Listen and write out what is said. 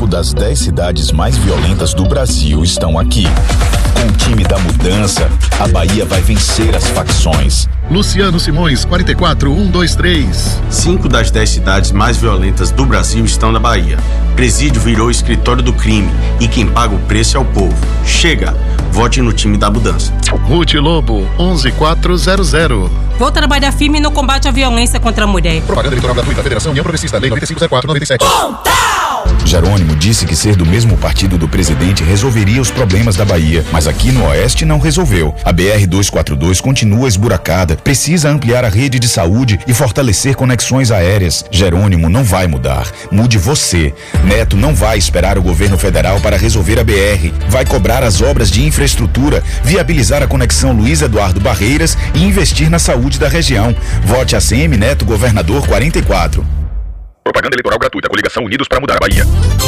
das 10 cidades mais violentas do Brasil estão aqui. Com o time da mudança, a Bahia vai vencer as facções. Luciano Simões, 44123. 5 das 10 cidades mais violentas do Brasil estão na Bahia. Presídio virou escritório do crime e quem paga o preço é o povo. Chega, vote no time da mudança. Ruth Lobo, 11400. Vou trabalhar firme no combate à violência contra a mulher. Propaganda eleitoral gratuita, Federação União Progressista, Lei 9504/97. Jerônimo disse que ser do mesmo partido do presidente resolveria os problemas da Bahia, mas aqui no Oeste não resolveu. A BR-242 continua esburacada, precisa ampliar a rede de saúde e fortalecer conexões aéreas. Jerônimo não vai mudar. Mude você. Neto não vai esperar o governo federal para resolver a BR. Vai cobrar as obras de infraestrutura, viabilizar a conexão Luiz Eduardo Barreiras e investir na saúde da região. Vote ACM Neto, governador 44. Propaganda eleitoral gratuita, Coligação Unidos para Mudar a Bahia.